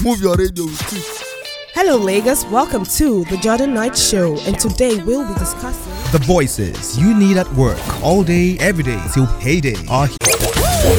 Move your radio with it. Hello, Lagos. Welcome to the Jordan Knight Show, and today we'll be discussing the voices you need at work all day, every day till payday are here.